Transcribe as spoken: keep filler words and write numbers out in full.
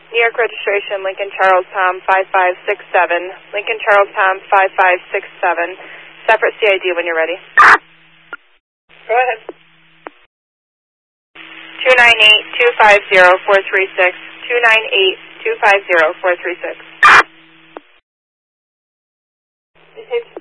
New York registration, Lincoln Charles Tom five five six seven. Lincoln Charles Tom five five six seven. Separate C I D when you're ready. Go ahead. two nine eight, two five zero, four three six. two nine eight, two five zero, four three six.